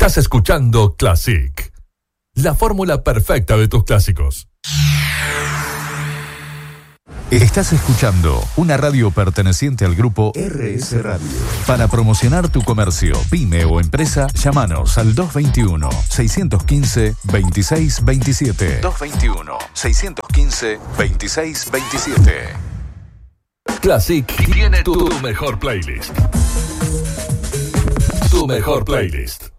Estás escuchando Classic, la fórmula perfecta de tus clásicos. Estás escuchando una radio perteneciente al grupo RS Radio. Para promocionar tu comercio, pyme o empresa, llámanos al 221-615-2627. 221-615-2627. Classic tiene tu mejor playlist. Tu mejor playlist.